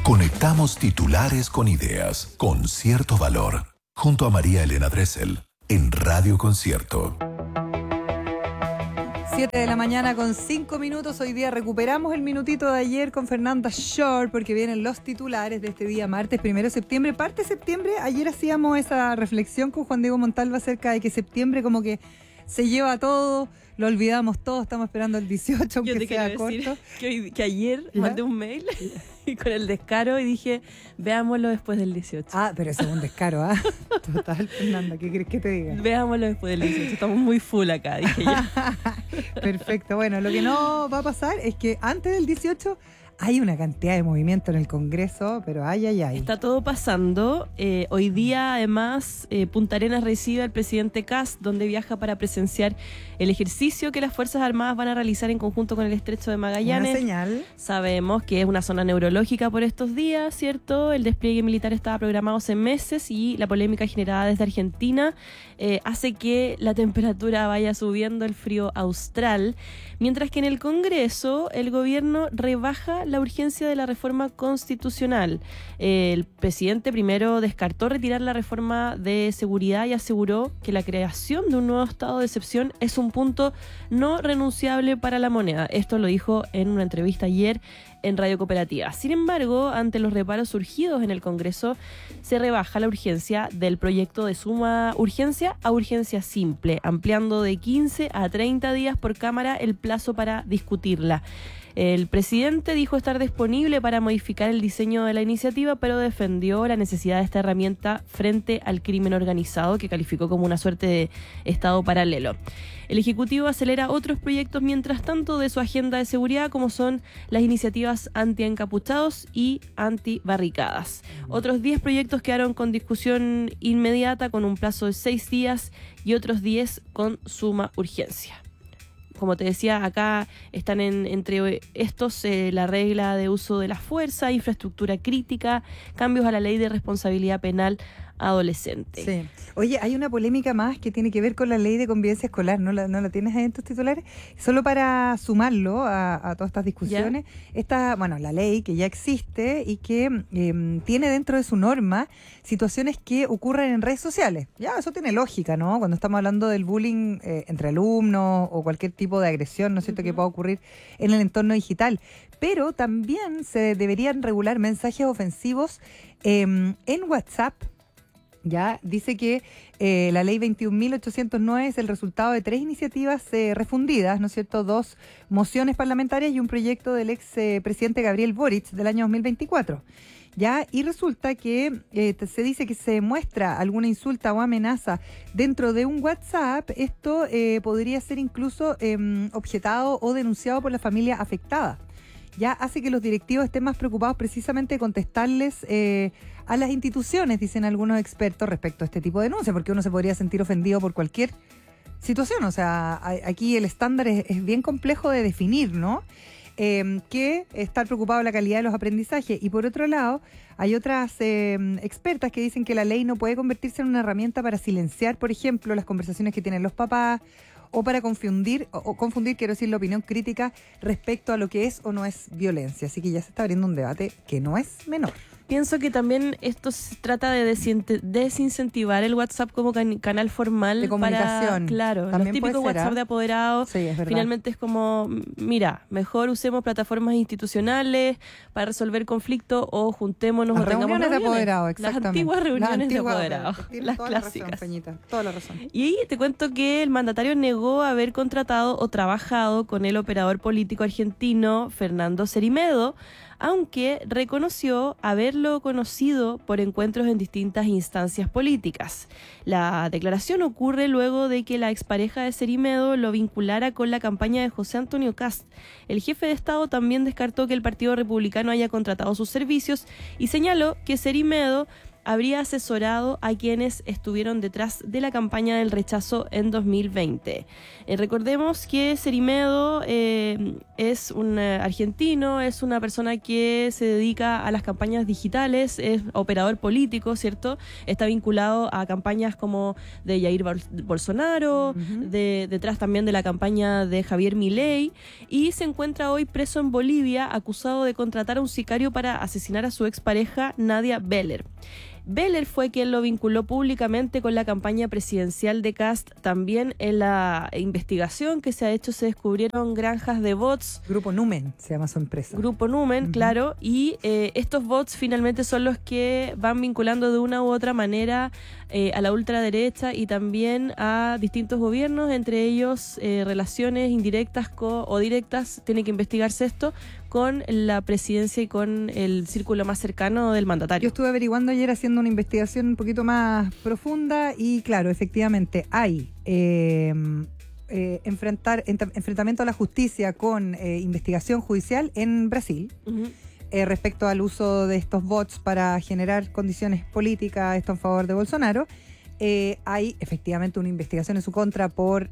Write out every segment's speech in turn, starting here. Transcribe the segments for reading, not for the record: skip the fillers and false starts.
Conectamos titulares con ideas, con cierto valor. Junto a María Elena Dressel, en Radio Concierto. 7 de la mañana con 5 minutos. Hoy día recuperamos el minutito de ayer con Fernanda Shore porque vienen los titulares de este día, martes 1 de septiembre. Parte de septiembre, ayer hacíamos esa reflexión con Juan Diego Montalva acerca de que septiembre como que se lleva todo, lo olvidamos todo, estamos esperando el 18, aunque yo te sea quiero corto. decir que ayer ¿Ya? mandé un mail y con el descaro y dije, veámoslo después del 18. Ah, pero eso es un descaro, ¿ah? Total, Fernanda, ¿qué querés que te diga? Veámoslo después del 18, estamos muy full acá, dije yo. Perfecto, bueno, lo que no va a pasar es que antes del 18 hay una cantidad de movimiento en el Congreso, pero ay. Está todo pasando. Hoy día, además, Punta Arenas recibe al presidente Kast, donde viaja para presenciar el ejercicio que las Fuerzas Armadas van a realizar en conjunto con el Estrecho de Magallanes. Una señal. Sabemos que es una zona neurológica por estos días, ¿cierto? El despliegue militar estaba programado hace meses y la polémica generada desde Argentina hace que la temperatura vaya subiendo, el frío austral, mientras que en el Congreso el gobierno rebaja la urgencia de la reforma constitucional. El presidente primero descartó retirar la reforma de seguridad y aseguró que la creación de un nuevo estado de excepción es un punto no renunciable para la moneda. Esto lo dijo en una entrevista ayer en Radio Cooperativa. Sin embargo, ante los reparos surgidos en el Congreso, se rebaja la urgencia del proyecto de suma urgencia a urgencia simple, ampliando de 15 a 30 días por Cámara el plazo para discutirla. El presidente dijo estar disponible para modificar el diseño de la iniciativa, pero defendió la necesidad de esta herramienta frente al crimen organizado, que calificó como una suerte de estado paralelo. El Ejecutivo acelera otros proyectos mientras tanto de su agenda de seguridad, como son las iniciativas anti-encapuchados y anti-barricadas. Otros 10 proyectos quedaron con discusión inmediata con un plazo de 6 días y otros 10 con suma urgencia. Como te decía, acá están entre estos la regla de uso de la fuerza, infraestructura crítica, cambios a la ley de responsabilidad penal adolescente. Sí. Oye, hay una polémica más que tiene que ver con la ley de convivencia escolar. ¿No la tienes ahí en tus titulares? Solo para sumarlo a todas estas discusiones. La ley que ya existe y que tiene dentro de su norma situaciones que ocurren en redes sociales. Ya, eso tiene lógica, ¿no? Cuando estamos hablando del bullying entre alumnos o cualquier tipo de agresión, ¿no es cierto?, que pueda ocurrir en el entorno digital. Pero también se deberían regular mensajes ofensivos en WhatsApp. Ya dice que la ley 21.809 es el resultado de 3 iniciativas refundidas, ¿no es cierto?, 2 mociones parlamentarias y un proyecto del ex presidente Gabriel Boric del año 2024. Ya, y resulta que se dice que se muestra alguna insulta o amenaza dentro de un WhatsApp. Esto podría ser incluso objetado o denunciado por la familia afectada. Ya hace que los directivos estén más preocupados precisamente de contestarles a las instituciones, dicen algunos expertos, respecto a este tipo de denuncias, porque uno se podría sentir ofendido por cualquier situación. O sea, aquí el estándar es bien complejo de definir, ¿no? Que estar preocupado de la calidad de los aprendizajes. Y por otro lado, hay otras expertas que dicen que la ley no puede convertirse en una herramienta para silenciar, por ejemplo, las conversaciones que tienen los papás, o para confundir, quiero decir, la opinión crítica respecto a lo que es o no es violencia. Así que ya se está abriendo un debate que no es menor. Pienso que también esto se trata de desincentivar el WhatsApp como canal formal de comunicación. Claro, los típicos WhatsApp de apoderados. Sí, es verdad. Finalmente es como, mira, mejor usemos plataformas institucionales para resolver conflictos o juntémonos o tengamos reuniones de apoderados, exactamente. Las antiguas reuniones de apoderados, las toda clásicas. La razón, Peñita, toda la razón. Y te cuento que el mandatario negó haber contratado o trabajado con el operador político argentino Fernando Cerimedo, aunque reconoció haberlo conocido por encuentros en distintas instancias políticas. La declaración ocurre luego de que la expareja de Cerimedo lo vinculara con la campaña de José Antonio Kast. El jefe de Estado también descartó que el Partido Republicano haya contratado sus servicios y señaló que Cerimedo habría asesorado a quienes estuvieron detrás de la campaña del rechazo en 2020. Recordemos que Cerimedo es un argentino, es una persona que se dedica a las campañas digitales, es operador político, ¿cierto? Está vinculado a campañas como de Jair Bolsonaro, detrás también de la campaña de Javier Milei, y se encuentra hoy preso en Bolivia, acusado de contratar a un sicario para asesinar a su expareja Nadia Beller. Beller fue quien lo vinculó públicamente con la campaña presidencial de Kast. También en la investigación que se ha hecho se descubrieron granjas de bots. Grupo Numen se llama su empresa. Grupo Numen, claro. Y estos bots finalmente son los que van vinculando de una u otra manera a la ultraderecha y también a distintos gobiernos, entre ellos relaciones indirectas o directas, tiene que investigarse esto, con la presidencia y con el círculo más cercano del mandatario. Yo estuve averiguando ayer haciendo una investigación un poquito más profunda y claro, efectivamente hay enfrentamiento a la justicia con investigación judicial en Brasil. Respecto al uso de estos bots para generar condiciones políticas, esto en favor de Bolsonaro. Hay efectivamente una investigación en su contra por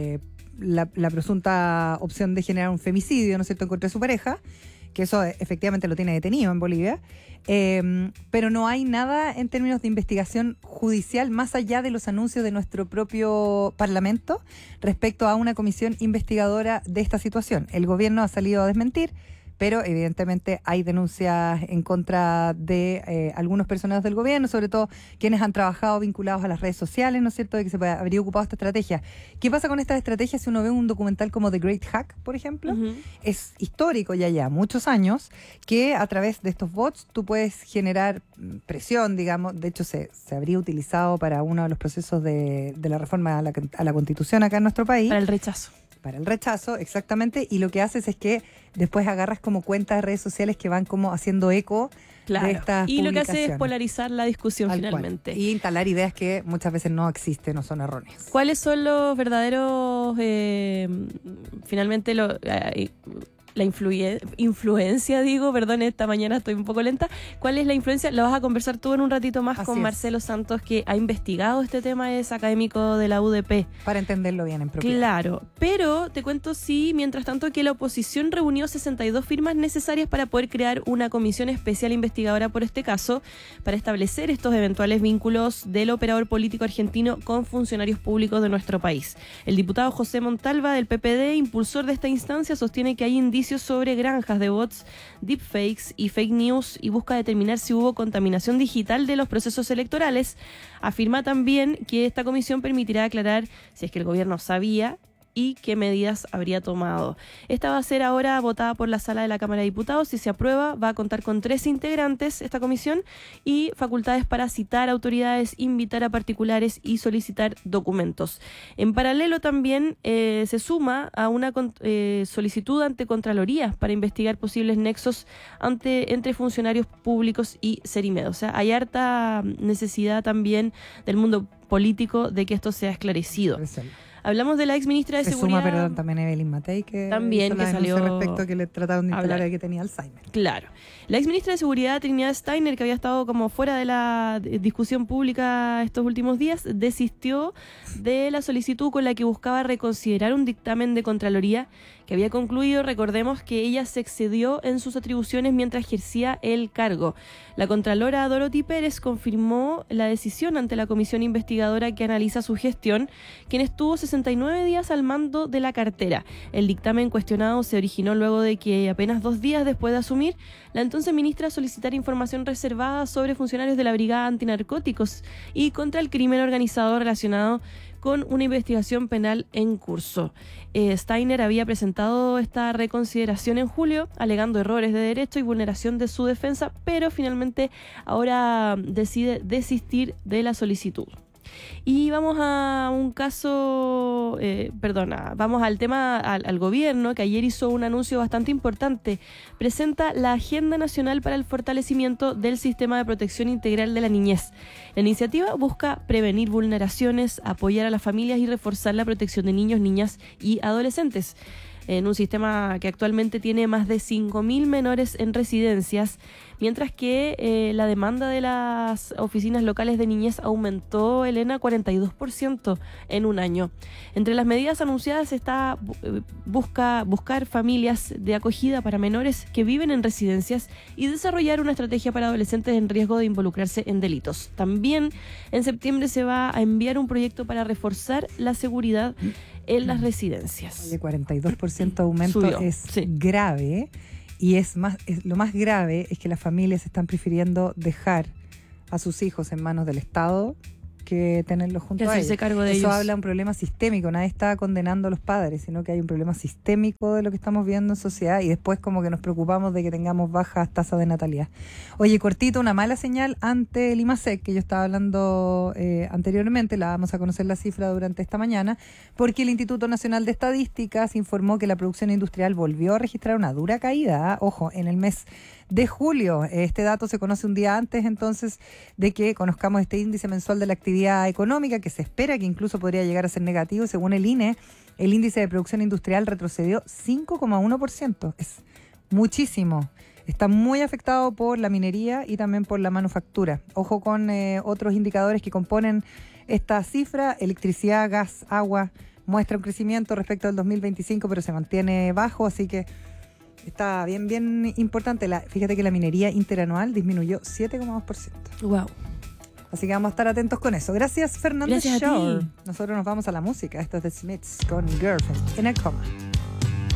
la presunta opción de generar un femicidio, ¿no es cierto?, en contra de su pareja, que eso efectivamente lo tiene detenido en Bolivia, pero no hay nada en términos de investigación judicial más allá de los anuncios de nuestro propio Parlamento respecto a una comisión investigadora de esta situación. El gobierno ha salido a desmentir, pero evidentemente hay denuncias en contra de algunos personajes del gobierno, sobre todo quienes han trabajado vinculados a las redes sociales, ¿no es cierto?, de que se habría ocupado esta estrategia. ¿Qué pasa con estas estrategias si uno ve un documental como The Great Hack, por ejemplo? Es histórico ya muchos años, que a través de estos bots tú puedes generar presión, digamos. De hecho, se habría utilizado para uno de los procesos de la reforma a la Constitución acá en nuestro país. Para el rechazo. Para el rechazo, exactamente, y lo que haces es que después agarras como cuentas de redes sociales que van como haciendo eco de estas y publicaciones. lo que hace es polarizar la discusión finalmente. Y instalar ideas que muchas veces no existen o son erróneas. ¿Cuáles son los verdaderos, finalmente, la influencia, perdón, esta mañana estoy un poco lenta. ¿Cuál es la influencia? Lo vas a conversar tú en un ratito más con Marcelo Santos, que ha investigado este tema, es académico de la UDP. Para entenderlo bien en propiedad. Claro, pero te cuento mientras tanto, que la oposición reunió 62 firmas necesarias para poder crear una comisión especial investigadora por este caso, para establecer estos eventuales vínculos del operador político argentino con funcionarios públicos de nuestro país. El diputado José Montalva, del PPD, impulsor de esta instancia, sostiene que hay indicios sobre granjas de bots, deepfakes y fake news y busca determinar si hubo contaminación digital de los procesos electorales. Afirma también que esta comisión permitirá aclarar si es que el gobierno sabía y qué medidas habría tomado. Esta va a ser ahora votada por la Sala de la Cámara de Diputados. Si se aprueba, va a contar con 3 integrantes esta comisión y facultades para citar autoridades, invitar a particulares y solicitar documentos. En paralelo también se suma a una solicitud ante Contraloría para investigar posibles nexos entre funcionarios públicos y Cerimedo. O sea, hay harta necesidad también del mundo político de que esto sea esclarecido. Hablamos de la ex ministra de Seguridad. Se suma, también Evelyn Matei, que salió respecto a que le trataron de instalar que tenía Alzheimer. Claro. La ex ministra de Seguridad, Trinidad Steiner, que había estado como fuera de la discusión pública estos últimos días, desistió de la solicitud con la que buscaba reconsiderar un dictamen de Contraloría que había concluido. Recordemos que ella se excedió en sus atribuciones mientras ejercía el cargo. La contralora Dorothy Pérez confirmó la decisión ante la comisión investigadora que analiza su gestión, quien estuvo 69 días al mando de la cartera. El dictamen cuestionado se originó luego de que apenas 2 días después de asumir, la entonces ministra solicitara información reservada sobre funcionarios de la Brigada Antinarcóticos y contra el crimen organizado relacionado con una investigación penal en curso. Steiner había presentado esta reconsideración en julio, alegando errores de derecho y vulneración de su defensa, pero finalmente ahora decide desistir de la solicitud. Y vamos a un caso, vamos al tema, al gobierno, que ayer hizo un anuncio bastante importante. Presenta la Agenda Nacional para el Fortalecimiento del Sistema de Protección Integral de la Niñez. La iniciativa busca prevenir vulneraciones, apoyar a las familias y reforzar la protección de niños, niñas y adolescentes. en un sistema que actualmente tiene más de 5.000 menores en residencias, mientras que la demanda de las oficinas locales de niñez aumentó, Elena, 42% en un año. Entre las medidas anunciadas está buscar familias de acogida para menores que viven en residencias y desarrollar una estrategia para adolescentes en riesgo de involucrarse en delitos. También en septiembre se va a enviar un proyecto para reforzar la seguridad en las residencias. Oye, 42% aumento Subió, es sí. grave, y lo más grave es que las familias están prefiriendo dejar a sus hijos en manos del Estado que tenerlos junto a ellos. Cargo de Eso ellos. habla de un problema sistémico. Nadie está condenando a los padres, sino que hay un problema sistémico de lo que estamos viendo en sociedad, y después como que nos preocupamos de que tengamos bajas tasas de natalidad. Oye, cortito, una mala señal ante el IMASEC, que yo estaba hablando anteriormente, la vamos a conocer la cifra durante esta mañana, porque el Instituto Nacional de Estadísticas informó que la producción industrial volvió a registrar una dura caída, ojo, en el mes de julio. Este dato se conoce un día antes, entonces, de que conozcamos este índice mensual de la actividad económica, que se espera que incluso podría llegar a ser negativo. Según el INE, el índice de producción industrial retrocedió 5,1%. Es muchísimo. Está muy afectado por la minería y también por la manufactura. Ojo con otros indicadores que componen esta cifra. Electricidad, gas, agua, muestra un crecimiento respecto al 2025, pero se mantiene bajo, así que está bien importante. Fíjate que la minería interanual disminuyó 7,2%. Wow. Así que vamos a estar atentos con eso. Gracias, Fernando Gracias a Shaw. ti. Nosotros nos vamos a la música. Esto es The Smiths con Girlfriend en el coma.